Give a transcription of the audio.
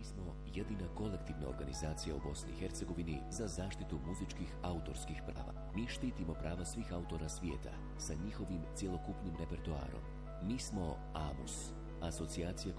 Mi smo jedina kolektivna organizacija u Bosni i Hercegovini za zaštitu muzičkih autorskih prava. Mi štitimo prava svih autora svijeta sa njihovim cjelokupnim repertoarom. Mi smo AMUS, asocijacija